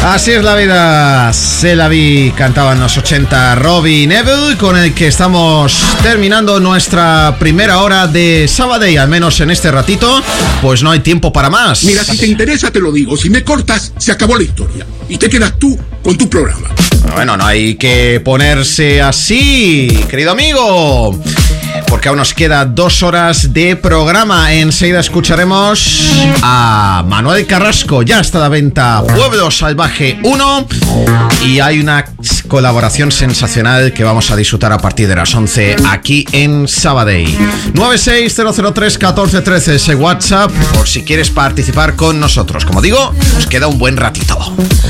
Así es la vida, se la vi, cantaban los 80 Robbie Neville, con el que estamos terminando nuestra primera hora de Sabadell, al menos en este ratito, pues no hay tiempo para más. Mira, si te interesa te lo digo, si me cortas, se acabó la historia, y te quedas tú con tu programa. Bueno, no hay que ponerse así, querido amigo, porque aún nos queda 2 horas de programa. Enseguida escucharemos a Manuel Carrasco, ya está a la venta Pueblo Salvaje 1, y hay una colaboración sensacional que vamos a disfrutar a partir de las 11 aquí en Sabadell. 960031413 ese WhatsApp por si quieres participar con nosotros. Como digo, nos queda un buen ratito.